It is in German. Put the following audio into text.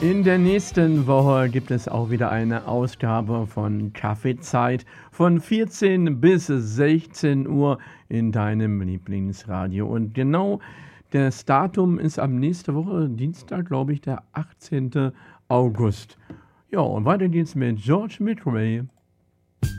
In der nächsten Woche gibt es auch wieder eine Ausgabe von Kaffeezeit von 14 bis 16 Uhr in deinem Lieblingsradio. Und genau das Datum ist am nächste Woche, Dienstag, glaube ich, der 18. August. Ja, und weiter geht's mit George McRae.